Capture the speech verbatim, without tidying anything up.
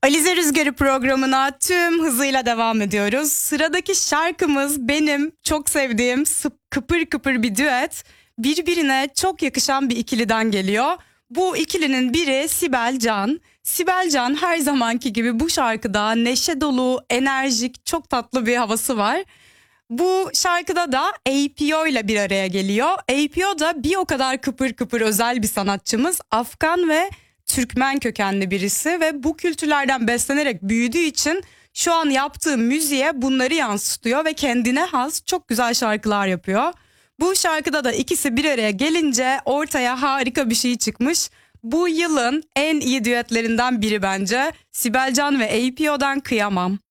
Alize Rüzgarı programına tüm hızıyla devam ediyoruz. Sıradaki şarkımız benim çok sevdiğim sıp- kıpır kıpır bir düet. Birbirine çok yakışan bir ikiliden geliyor. Bu ikilinin biri Sibel Can. Sibel Can her zamanki gibi bu şarkıda neşe dolu, enerjik, çok tatlı bir havası var. Bu şarkıda da A P O ile bir araya geliyor. A P O da bir o kadar kıpır kıpır özel bir sanatçımız. Afgan ve Türkmen kökenli birisi ve bu kültürlerden beslenerek büyüdüğü için şu an yaptığı müziğe bunları yansıtıyor ve kendine has çok güzel şarkılar yapıyor. Bu şarkıda da ikisi bir araya gelince ortaya harika bir şey çıkmış. Bu yılın en iyi düetlerinden biri bence. Sibel Can ve A P O'dan Kıyamam.